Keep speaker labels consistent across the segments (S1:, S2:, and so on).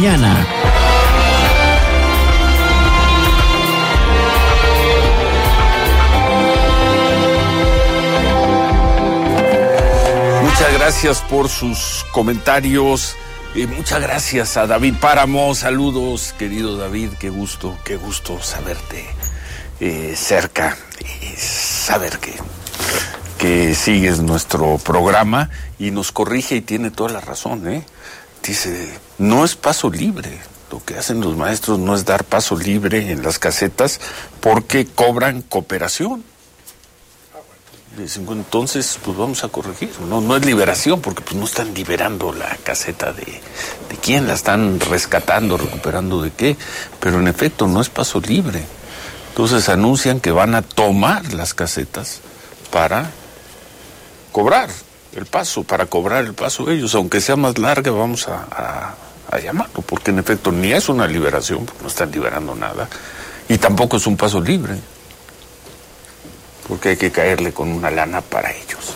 S1: mañana.
S2: Muchas gracias por sus comentarios. Muchas gracias a David Páramo. Saludos, querido David. Qué gusto saberte cerca y saber que sigues nuestro programa y nos corrige y tiene toda la razón, ¿eh? Dice, no es paso libre. Lo que hacen los maestros no es dar paso libre en las casetas porque cobran cooperación. Entonces, pues vamos a corregir. No es liberación, porque pues no están liberando la caseta de quién, la están rescatando, recuperando de qué, pero en efecto no es paso libre. Entonces anuncian que van a tomar las casetas para cobrar el paso ellos, aunque sea más larga, vamos a llamarlo, porque en efecto ni es una liberación, porque no están liberando nada, y tampoco es un paso libre, porque hay que caerle con una lana para ellos.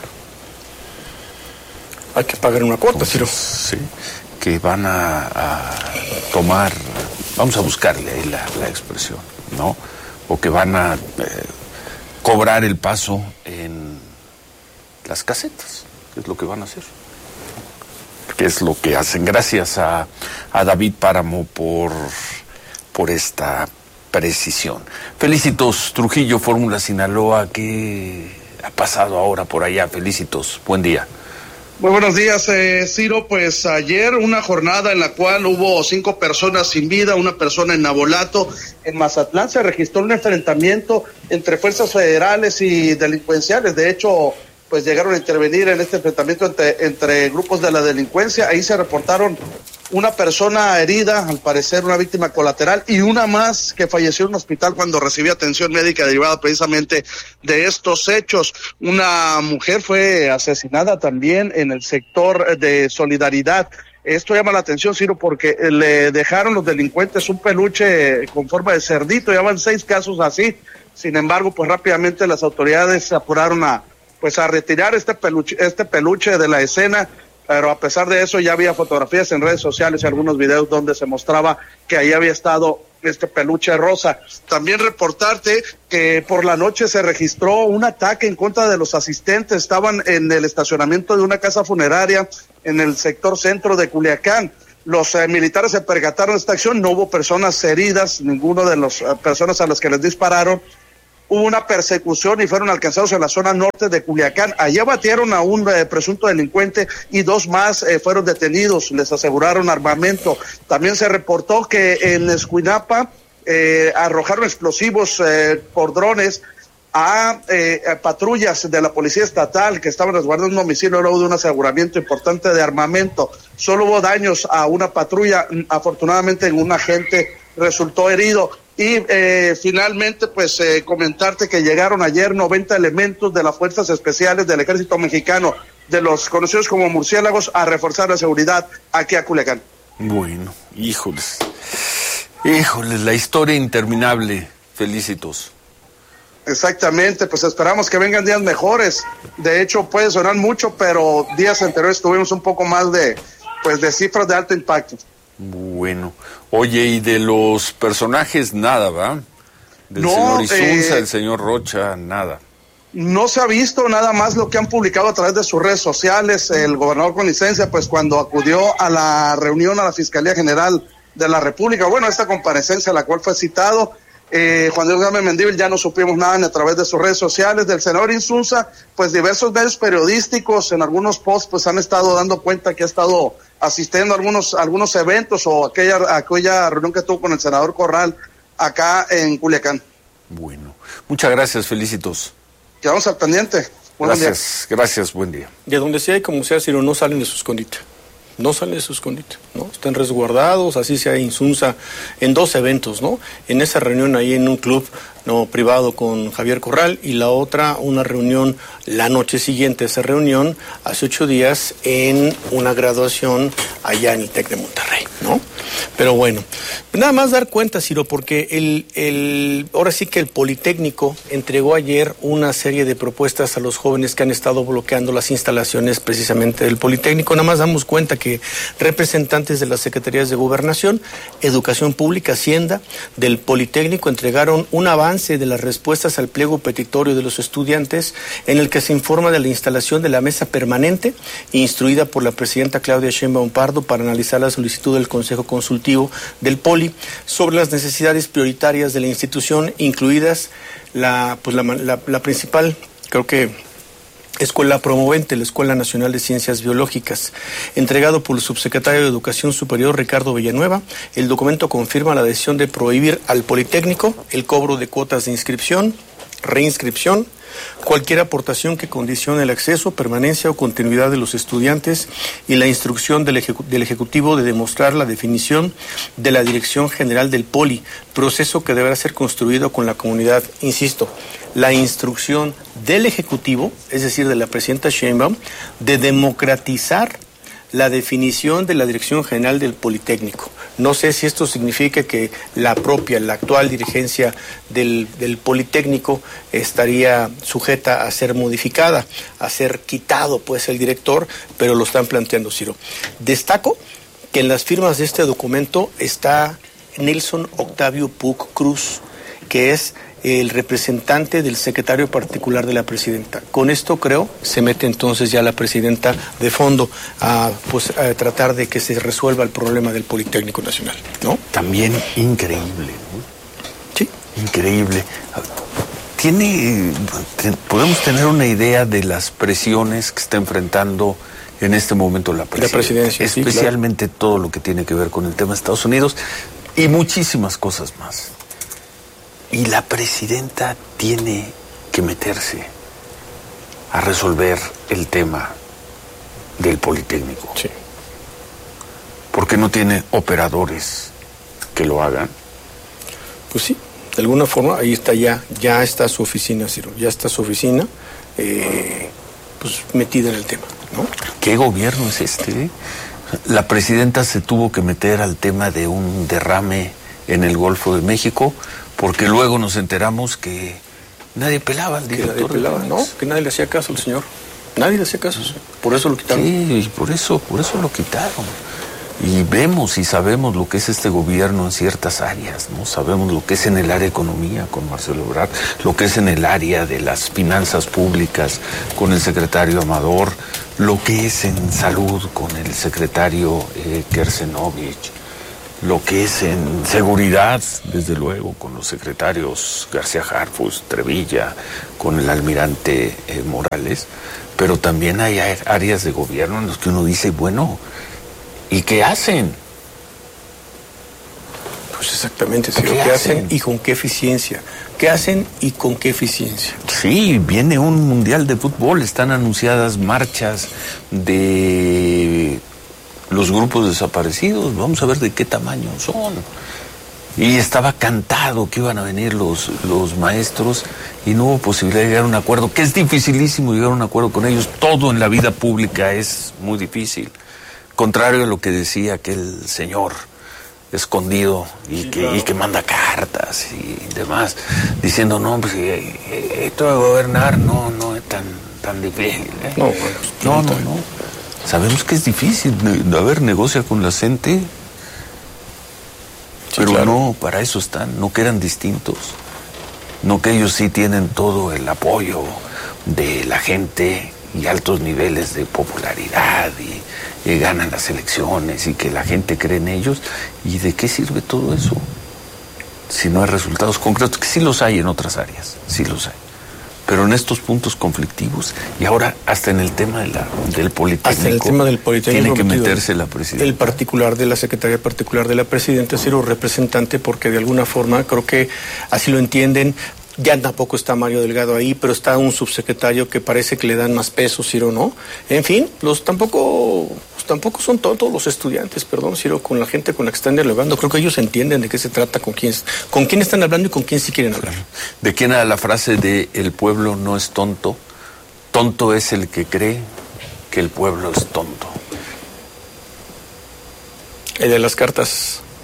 S3: Hay que pagar una cuota, Ciro.
S2: Sí, que van a tomar, vamos a buscarle ahí la expresión, ¿no? O que van a cobrar el paso en las casetas, que es lo que van a hacer. Que es lo que hacen. Gracias a David Páramo por esta precisión. Felicitos, Trujillo, Fórmula Sinaloa, ¿qué ha pasado ahora por allá? Felicitos, buen día.
S4: Muy buenos días, Ciro. Pues ayer una jornada en la cual hubo 5 personas sin vida, una persona en Nabolato. En Mazatlán se registró un enfrentamiento entre fuerzas federales y delincuenciales. De hecho, pues llegaron a intervenir en este enfrentamiento entre grupos de la delincuencia. Ahí se reportaron una persona herida, al parecer una víctima colateral, y una más que falleció en un hospital cuando recibía atención médica derivada precisamente de estos hechos. Una mujer fue asesinada también en el sector de Solidaridad. Esto llama la atención, Ciro, porque le dejaron los delincuentes un peluche con forma de cerdito. Ya van 6 casos así. Sin embargo, pues rápidamente las autoridades se apuraron a retirar este peluche de la escena. Pero a pesar de eso ya había fotografías en redes sociales y algunos videos donde se mostraba que ahí había estado este peluche rosa. También reportarte que por la noche se registró un ataque en contra de los asistentes. Estaban en el estacionamiento de una casa funeraria en el sector centro de Culiacán. Los militares se percataron de esta acción, no hubo personas heridas, ninguno de las personas a las que les dispararon. Hubo una persecución y fueron alcanzados en la zona norte de Culiacán. Allí abatieron a un presunto delincuente y 2 más fueron detenidos. Les aseguraron armamento. También se reportó que en Escuinapa arrojaron explosivos por drones a patrullas de la policía estatal que estaban resguardando un domicilio luego de un aseguramiento importante de armamento. Solo hubo daños a una patrulla. Afortunadamente un agente resultó herido. Y finalmente, pues comentarte que llegaron ayer 90 elementos de las Fuerzas Especiales del Ejército Mexicano, de los conocidos como murciélagos, a reforzar la seguridad aquí a Culiacán.
S2: Bueno, híjoles, la historia interminable. Felicitos.
S4: Exactamente, pues esperamos que vengan días mejores. De hecho, puede sonar mucho, pero días anteriores tuvimos un poco más de cifras de alto impacto.
S2: Bueno, oye, y de los personajes nada, ¿va? Del señor Insunza, el señor Rocha, nada.
S4: No se ha visto nada más lo que han publicado a través de sus redes sociales. El gobernador con licencia, pues cuando acudió a la reunión a la Fiscalía General de la República, esta comparecencia a la cual fue citado, Juan Diego Gámez Mendívil, ya no supimos nada a través de sus redes sociales. Del senador Insunza, pues diversos medios periodísticos en algunos posts pues han estado dando cuenta que ha estado asistiendo a algunos eventos o aquella reunión que tuvo con el senador Corral acá en Culiacán.
S2: Bueno, muchas gracias, Felicitos.
S4: Quedamos al pendiente.
S2: Gracias, buen día.
S3: De donde sea y como sea, Ciro, no salen de su escondite. No están resguardados, así sea Insunza, en 2 eventos, ¿no? En esa reunión ahí en un club privado con Javier Corral, y la otra, una reunión la noche siguiente a esa reunión, hace 8 días, en una graduación allá en el TEC de Monterrey, ¿no? Pero bueno, nada más dar cuenta, Ciro, porque ahora sí que el Politécnico entregó ayer una serie de propuestas a los jóvenes que han estado bloqueando las instalaciones precisamente del Politécnico. Nada más damos cuenta que representantes de las Secretarías de Gobernación, Educación Pública, Hacienda, del Politécnico entregaron un avance de las respuestas al pliego petitorio de los estudiantes en el que se informa de la instalación de la mesa permanente instruida por la presidenta Claudia Sheinbaum Pardo para analizar la solicitud del Consejo Consultivo del Poli sobre las necesidades prioritarias de la institución, incluidas la principal, creo que escuela promovente, la Escuela Nacional de Ciencias Biológicas. Entregado por el subsecretario de Educación Superior, Ricardo Villanueva, el documento confirma la decisión de prohibir al Politécnico el cobro de cuotas de inscripción, reinscripción, cualquier aportación que condicione el acceso, permanencia o continuidad de los estudiantes y la instrucción del Ejecutivo de demostrar la definición de la Dirección General del Poli, proceso que deberá ser construido con la comunidad. Insisto, la instrucción del Ejecutivo, es decir, de la presidenta Sheinbaum, de democratizar la definición de la Dirección General del Politécnico. No sé si esto significa que la actual dirigencia del Politécnico estaría sujeta a ser modificada, a ser quitado pues el director, pero lo están planteando, Ciro. Destaco que en las firmas de este documento está Nelson Octavio Puc Cruz, que es el representante del secretario particular de la presidenta. Con esto, creo, se mete entonces ya la presidenta de fondo a tratar de que se resuelva el problema del Politécnico Nacional, ¿no?
S2: También increíble, ¿no?
S3: Sí.
S2: Increíble. Podemos tener una idea de las presiones que está enfrentando en este momento la presidencia, especialmente sí, claro, todo lo que tiene que ver con el tema de Estados Unidos y muchísimas cosas más. Y la presidenta tiene que meterse a resolver el tema del Politécnico.
S3: Sí.
S2: Porque no tiene operadores que lo hagan.
S3: Pues sí, de alguna forma ahí está ya está su oficina, Ciro, ya está su oficina pues metida en el tema, ¿no?
S2: ¿Qué gobierno es este? La presidenta se tuvo que meter al tema de un derrame en el Golfo de México, porque luego nos enteramos que nadie pelaba al director.
S3: Que nadie le hacía caso al señor. Nadie le hacía caso, por eso lo quitaron.
S2: Sí, por eso lo quitaron. Y vemos y sabemos lo que es este gobierno en ciertas áreas, ¿no? Sabemos lo que es en el área de economía con Marcelo Ebrard, lo que es en el área de las finanzas públicas con el secretario Amador, lo que es en salud con el secretario Kersenovich, lo que es en seguridad, desde luego, con los secretarios García Harfuch, Trevilla, con el almirante Morales, pero también hay áreas de gobierno en las que uno dice, bueno, ¿y qué hacen?
S3: Pues exactamente, sí, ¿qué hacen y con qué eficiencia? ¿Qué hacen y con qué eficiencia?
S2: Sí, viene un mundial de fútbol, están anunciadas marchas de los grupos desaparecidos, vamos a ver de qué tamaño son. Y estaba cantado que iban a venir los maestros y no hubo posibilidad de llegar a un acuerdo, que es dificilísimo llegar a un acuerdo con ellos. Todo en la vida pública es muy difícil. Contrario a lo que decía aquel señor escondido y que manda cartas y demás, diciendo, no, pues esto de gobernar no es tan difícil. No. Sabemos que es difícil. A ver, negocia con la gente, sí, pero claro, no, para eso están, no que eran distintos. No que ellos sí tienen todo el apoyo de la gente y altos niveles de popularidad y ganan las elecciones y que la gente cree en ellos. ¿Y de qué sirve todo eso si no hay resultados concretos? Que sí los hay en otras áreas, sí los hay, pero en estos puntos conflictivos y ahora hasta en el tema del Politécnico,
S3: hasta el tema del Politécnico
S2: tiene que meterse la presidenta.
S3: El particular de la secretaria particular de la presidenta, ser un representante, porque de alguna forma creo que así lo entienden. Ya tampoco está Mario Delgado ahí, pero está un subsecretario que parece que le dan más peso, Ciro, ¿no? En fin, tampoco son tontos los estudiantes, perdón, Ciro, con la gente con la que están dialogando. Creo que ellos entienden de qué se trata, con quién están hablando y con quién sí quieren hablar.
S2: ¿De quién era la frase de el pueblo no es tonto? Tonto es el que cree que el pueblo es tonto.
S3: El de las cartas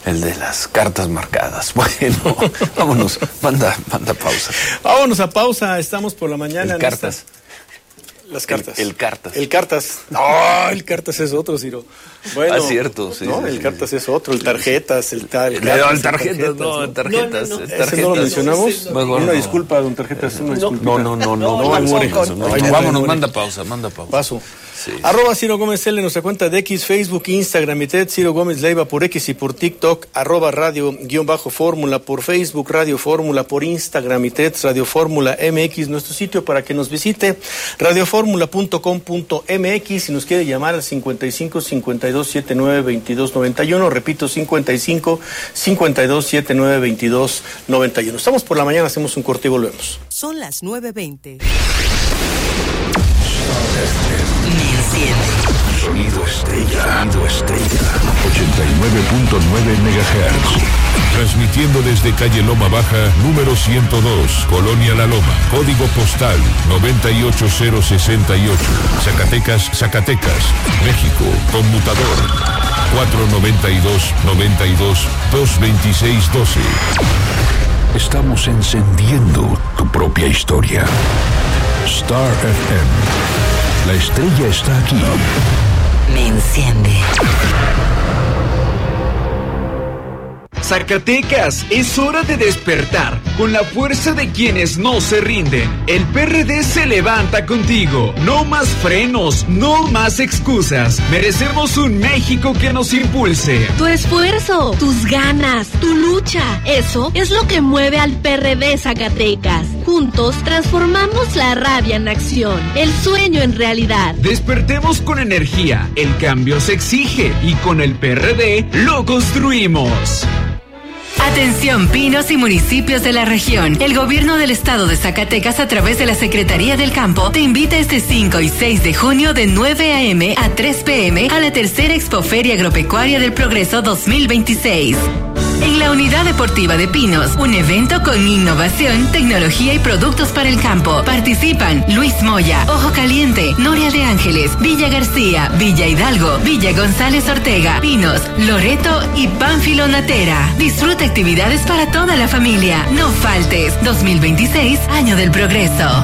S2: El de las cartas marcadas. Bueno, vámonos, manda pausa.
S3: Vámonos a pausa, estamos por la mañana.
S2: El cartas.
S3: Las cartas.
S2: El cartas.
S3: El cartas. No, el cartas es otro, Ciro. Bueno,
S2: cierto, sí.
S3: No,
S2: sí,
S3: el
S2: sí.
S3: tarjetas es otro, el tarjetas, el tal.
S2: El tarjetas. No.
S3: ¿Ese no lo mencionamos? Una disculpa, don Tarjetas, una disculpa.
S2: No. Vámonos, manda pausa.
S3: Paso.
S2: Sí.
S3: @ Ciro Gómez L, nuestra cuenta de X, Facebook, Instagram y TED, Ciro Gómez Leiva por X y por TikTok, @radio_fórmula por Facebook, Radio Fórmula por Instagram y TED, Radio Fórmula MX, nuestro sitio para que nos visite, radioformula.com.mx, si nos quiere llamar al 55 52 79 22 91, repito, 55 52 79 22 91. Estamos por la mañana, hacemos un corte y volvemos.
S1: Son las 9:20.
S5: Sonido estrella. 89.9 MHz.
S6: Transmitiendo desde calle Loma Baja, número 102, Colonia La Loma, código postal 98068, Zacatecas, México, conmutador 492-92-226-12.
S5: Estamos encendiendo tu propia historia. Star FM. La estrella está aquí.
S1: Me enciende.
S7: Zacatecas, es hora de despertar con la fuerza de quienes no se rinden. El PRD se levanta contigo. No más frenos, no más excusas. Merecemos un México que nos impulse.
S8: Tu esfuerzo, tus ganas, tu lucha, eso es lo que mueve al PRD Zacatecas. Juntos transformamos la rabia en acción, el sueño en realidad.
S7: Despertemos con energía. El cambio se exige y con el PRD lo construimos.
S9: Atención, pinos y municipios de la región. El gobierno del estado de Zacatecas, a través de la Secretaría del Campo, te invita este 5 y 6 de junio de 9 a.m. a 3 p.m. a la tercera Expoferia Agropecuaria del Progreso 2026. En la Unidad Deportiva de Pinos, un evento con innovación, tecnología y productos para el campo. Participan Luis Moya, Ojo Caliente, Noria de Ángeles, Villa García, Villa Hidalgo, Villa González Ortega, Pinos, Loreto y Pánfilo Natera. Disfruta actividades para toda la familia. No faltes. 2026, Año del Progreso.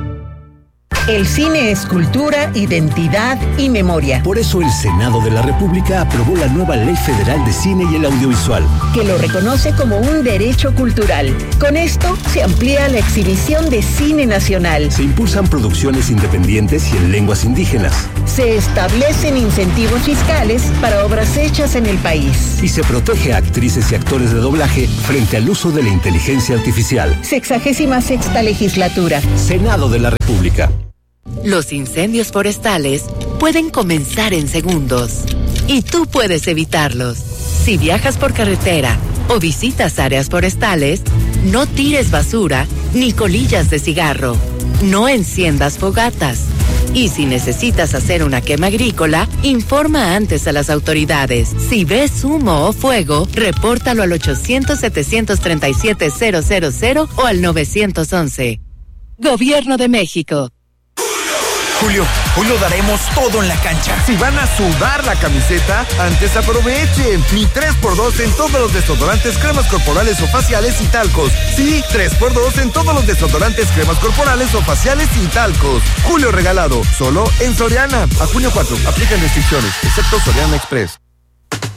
S10: El cine es cultura, identidad y memoria.
S11: Por eso el Senado de la República aprobó la nueva Ley Federal de Cine y el Audiovisual,
S10: que lo reconoce como un derecho cultural. Con esto se amplía la exhibición de cine nacional.
S11: Se impulsan producciones independientes y en lenguas indígenas.
S10: Se establecen incentivos fiscales para obras hechas en el país.
S11: Y se protege a actrices y actores de doblaje frente al uso de la inteligencia artificial.
S10: 66ª legislatura.
S11: Senado de la República.
S9: Los incendios forestales pueden comenzar en segundos y tú puedes evitarlos. Si viajas por carretera o visitas áreas forestales, no tires basura ni colillas de cigarro. No enciendas fogatas. Y si necesitas hacer una quema agrícola, informa antes a las autoridades. Si ves humo o fuego, repórtalo al 800-737-000 o al 911. Gobierno de México.
S12: Julio, hoy lo daremos todo en la cancha. Si van a sudar la camiseta, antes aprovechen. Mi 3x2 en todos los desodorantes, cremas corporales o faciales y talcos. Sí, 3x2 en todos los desodorantes, cremas corporales o faciales y talcos. Julio regalado, solo en Soriana. A junio 4, aplican restricciones, excepto Soriana Express.